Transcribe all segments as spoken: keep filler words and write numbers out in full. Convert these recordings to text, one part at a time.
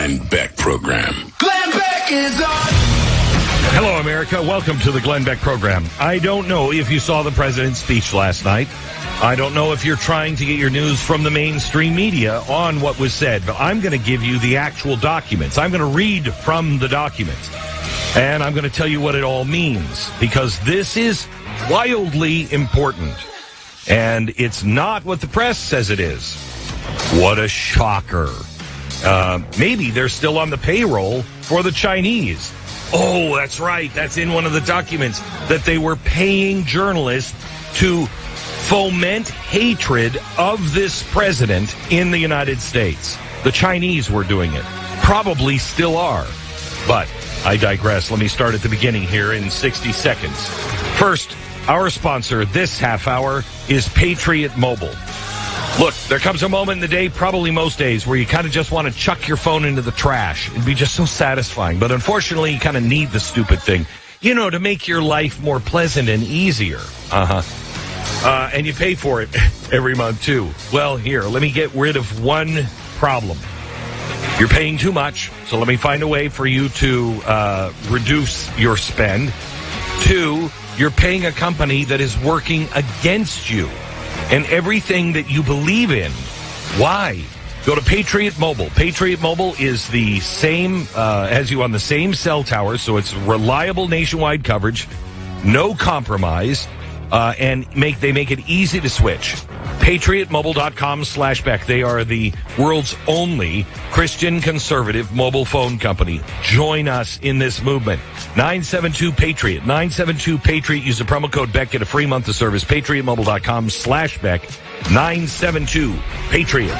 Glenn Beck Program. Glenn Beck is on. Hello, America. Welcome to the Glenn Beck Program. I don't know if you saw the president's speech last night. I don't know if you're trying to get your news from the mainstream media on what was said, but I'm going to give you the actual documents. I'm going to read from the documents, and I'm going to tell you what it all means, because this is wildly important, and it's not what the press says it is. What a shocker. Uh, maybe they're still on the payroll for the Chinese. Oh, that's right. That's in one of the documents, that they were paying journalists to foment hatred of this president in the United States. The Chinese were doing it. Probably still are. But I digress. Let me start at the beginning here in sixty seconds. First, our sponsor this half hour is Patriot Mobile. Look, there comes a moment in the day, probably most days, where you kind of just want to chuck your phone into the trash. It'd be just so satisfying. But unfortunately, you kind of need the stupid thing, you know, to make your life more pleasant and easier. Uh-huh. Uh, and you pay for it every month, too. Well, here, let me get rid of one problem. You're paying too much, so let me find a way for you to uh, reduce your spend. Two, you're paying a company that is working against you and everything that you believe in. Why? Go to Patriot Mobile. Patriot Mobile is the same, uh, has you on the same cell tower, so it's reliable nationwide coverage, no compromise, uh, and make they make it easy to switch. PatriotMobile.com slash Beck. They are the world's only Christian conservative mobile phone company. Join us in this movement. nine seven two Patriot. nine seven two Patriot. Use the promo code Beck. Get a free month of service. PatriotMobile.com slash Beck. nine seven two Patriot.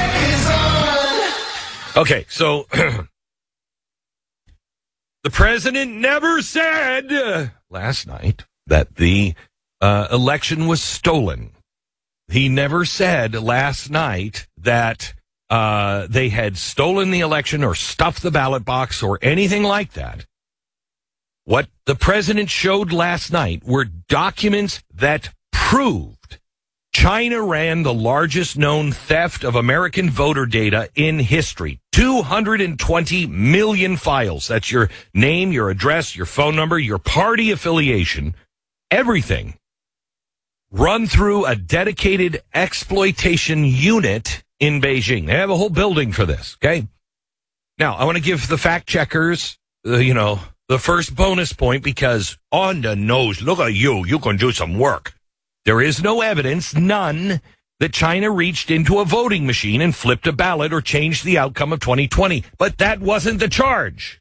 Okay, so the president never said uh, last night that the uh, election was stolen. He never said last night that uh, they had stolen the election or stuffed the ballot box or anything like that. What the president showed last night were documents that proved China ran the largest known theft of American voter data in history. two hundred twenty million files. That's your name, your address, your phone number, your party affiliation, everything. Run through a dedicated exploitation unit in Beijing. They have a whole building for this, okay? Now, I want to give the fact checkers, uh, you know, the first bonus point, because on the nose, look at you, you can do some work. There is no evidence, none, that China reached into a voting machine and flipped a ballot or changed the outcome of twenty twenty. But that wasn't the charge.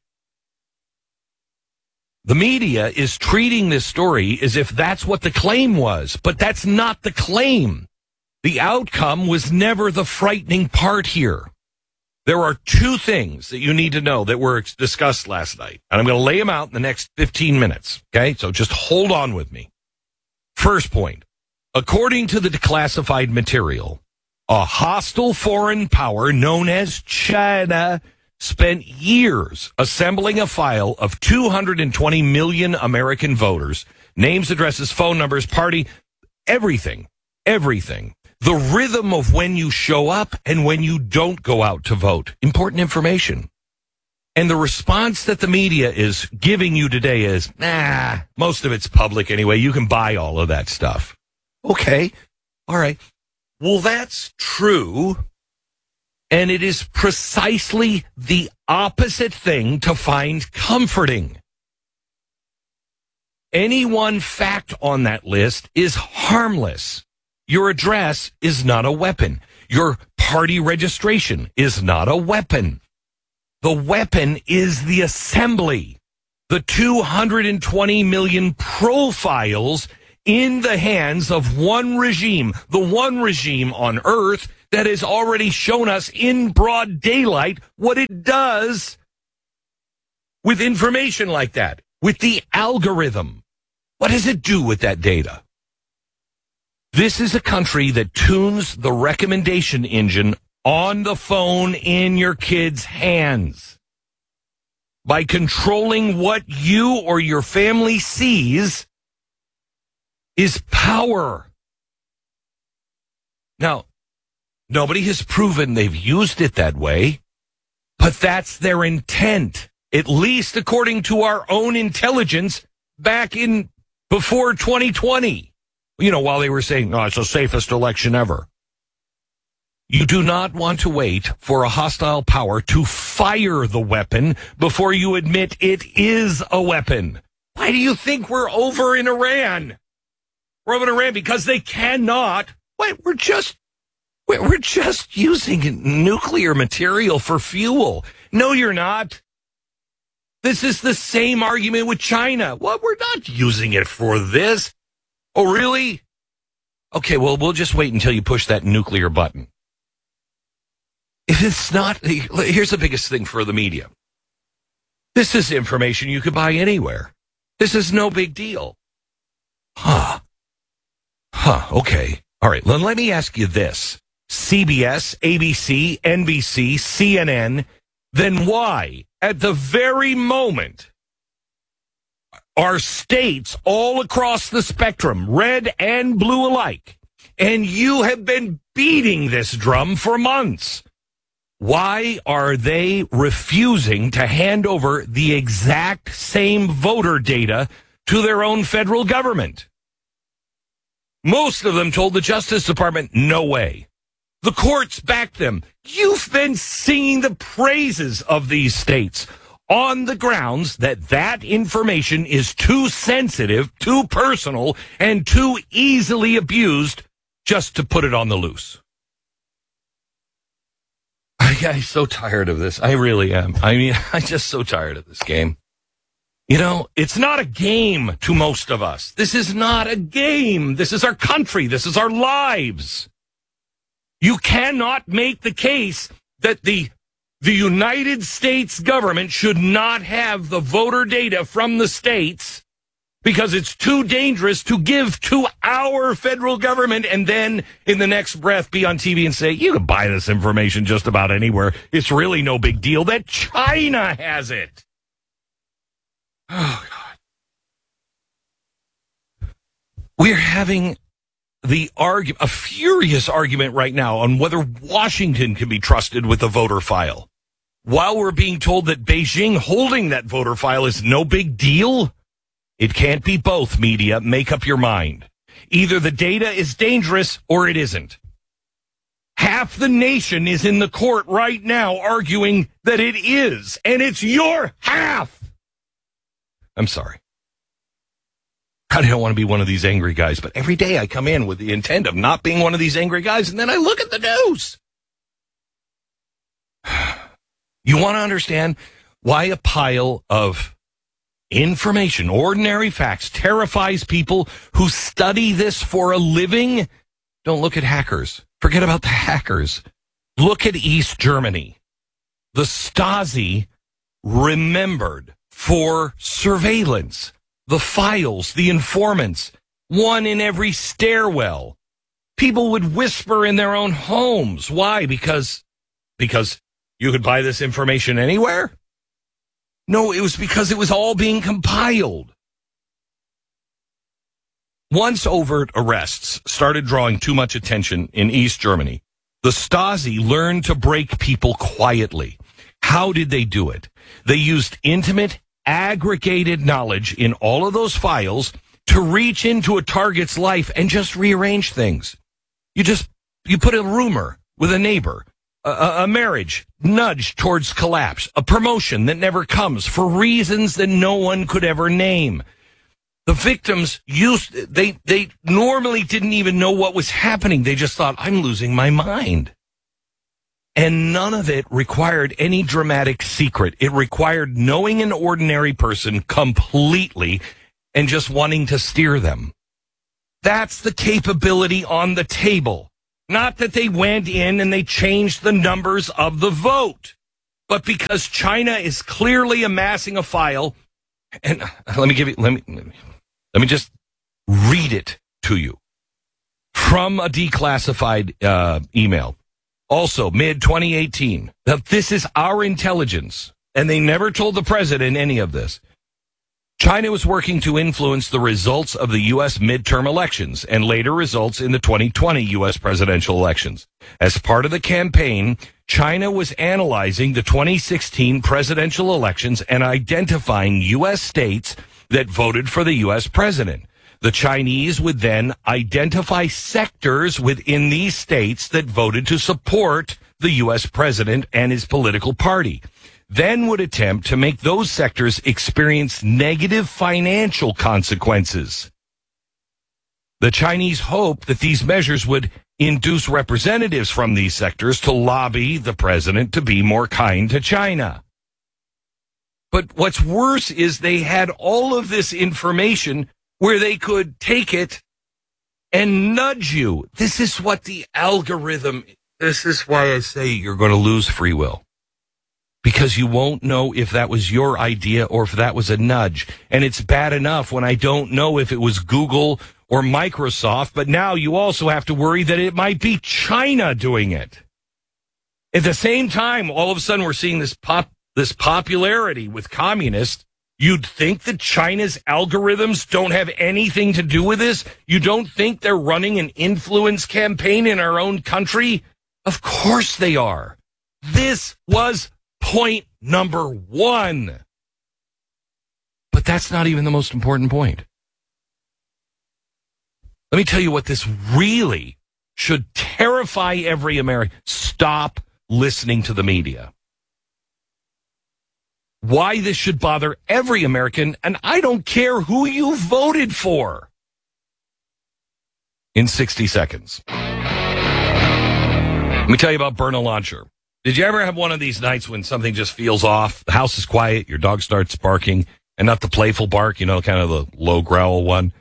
The media is treating this story as if that's what the claim was, but that's not the claim. The outcome was never the frightening part here. There are two things that you need to know that were discussed last night, and I'm going to lay them out in the next fifteen minutes, okay? So just hold on with me. First point, according to the declassified material, a hostile foreign power known as China spent years assembling a file of two hundred twenty million American voters, names, addresses, phone numbers, party, everything, everything. The rhythm of when you show up and when you don't go out to vote. Important information. And the response that the media is giving you today is, nah, most of it's public anyway. You can buy all of that stuff. Okay. All right. Well, that's true. And it is precisely the opposite thing to find comforting. Any one fact on that list is harmless. Your address is not a weapon. Your party registration is not a weapon. The weapon is the assembly. The two hundred twenty million profiles in the hands of one regime, the one regime on earth that has already shown us in broad daylight what it does with information like that, with the algorithm. What does it do with that data? This is a country that tunes the recommendation engine on the phone in your kid's hands. By controlling what you or your family sees is power. Now, nobody has proven they've used it that way, But that's their intent, at least according to our own intelligence back in before twenty twenty. You know, while they were saying, no, it's the safest election ever. You do not want to wait for a hostile power to fire the weapon before you admit it is a weapon. Why do you think we're over in Iran? We're over in Iran because they cannot. Wait, we're just we're just using nuclear material for fuel. No, you're not. This is the same argument with China. Well, we're not using it for this. Oh, really? Okay, well, we'll just wait until you push that nuclear button. If it's not, here's the biggest thing for the media. This is information you could buy anywhere. This is no big deal. Huh. Huh, okay. All right, then let me ask you this. C B S, A B C, N B C, C N N, then why, at the very moment, are states all across the spectrum, red and blue alike, and you have been beating this drum for months, why are they refusing to hand over the exact same voter data to their own federal government? Most of them told the Justice Department, no way. The courts backed them. You've been singing the praises of these states on the grounds that that information is too sensitive, too personal, and too easily abused just to put it on the loose. I'm so tired of this. I really am. I mean, I'm just so tired of this game. You know, it's not a game to most of us. This is not a game. This is our country. This is our lives. You cannot make the case that the the United States government should not have the voter data from the states because it's too dangerous to give to our federal government and then in the next breath be on T V and say, you can buy this information just about anywhere. It's really no big deal that China has it. Oh, God. We're having the argu- a furious argument right now on whether Washington can be trusted with the voter file, while we're being told that Beijing holding that voter file is no big deal. It can't be both, media. Make up your mind. Either the data is dangerous or it isn't. Half the nation is in the court right now arguing that it is, and it's your half. I'm sorry. I don't want to be one of these angry guys, but every day I come in with the intent of not being one of these angry guys, and then I look at the news. You want to understand why a pile of information, ordinary facts, terrifies people who study this for a living? Don't look at hackers. Forget about the hackers. Look at East Germany. The Stasi remembered for surveillance the files, the informants, one in every stairwell. People would whisper in their own homes. Why? Because, because you could buy this information anywhere? No, it was because it was all being compiled. Once overt arrests started drawing too much attention in East Germany, the Stasi learned to break people quietly. How did they do it? They used intimate, aggregated knowledge in all of those files to reach into a target's life and just rearrange things. You just, you put a rumor with a neighbor, a, a marriage nudged towards collapse, a promotion that never comes for reasons that no one could ever name. The victims used, they, they normally didn't even know what was happening. They just thought, I'm losing my mind. And none of it required any dramatic secret. It required knowing an ordinary person completely and just wanting to steer them. That's the capability on the table. Not that they went in and they changed the numbers of the vote, but because China is clearly amassing a file. And let me give you, let me, let me just read it to you from a declassified uh, email. Also, mid twenty eighteen, that this is our intelligence, and they never told the president any of this. China was working to influence the results of the U S midterm elections and later results in the twenty twenty U S presidential elections. As part of the campaign, China was analyzing the twenty sixteen presidential elections and identifying U S states that voted for the U S president. The Chinese would then identify sectors within these states that voted to support the U S president and his political party, then would attempt to make those sectors experience negative financial consequences. The Chinese hoped that these measures would induce representatives from these sectors to lobby the president to be more kind to China. But what's worse is they had all of this information where they could take it and nudge you. This is what the algorithm, this is why I say you're going to lose free will. Because you won't know if that was your idea or if that was a nudge. And it's bad enough when I don't know if it was Google or Microsoft, but now you also have to worry that it might be China doing it. At the same time, all of a sudden we're seeing this pop, this popularity with communists. You'd think that China's algorithms don't have anything to do with this? You don't think they're running an influence campaign in our own country? Of course they are. This was point number one. But that's not even the most important point. Let me tell you what this really should terrify every American. Stop listening to the media. Why this should bother every American, and I don't care who you voted for. In sixty seconds. Let me tell you about Burn a Launcher. Did you ever have one of these nights when something just feels off? The house is quiet, your dog starts barking, and not the playful bark, you know, kind of the low growl one.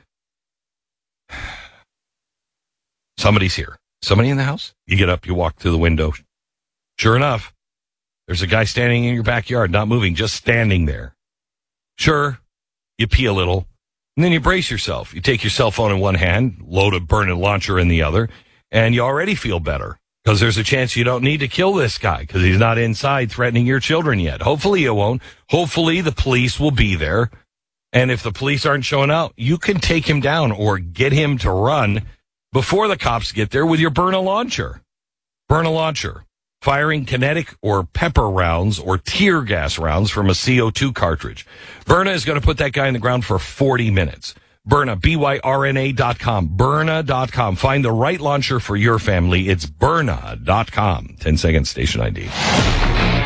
Somebody's here. Somebody in the house? You get up, you walk through the window. Sure enough, there's a guy standing in your backyard, not moving, just standing there. Sure, you pee a little, and then you brace yourself. You take your cell phone in one hand, load a Burn a Launcher in the other, and you already feel better. Because there's a chance you don't need to kill this guy because he's not inside threatening your children yet. Hopefully you won't. Hopefully the police will be there. And if the police aren't showing up, you can take him down or get him to run before the cops get there with your Burn a Launcher. Burn a Launcher. Firing kinetic or pepper rounds or tear gas rounds from a C O two cartridge. Byrna is going to put that guy in the ground for forty minutes. Byrna, B Y R N A dot com. Byrna dot com. Find the right launcher for your family. It's Byrna dot com. ten seconds, station I D.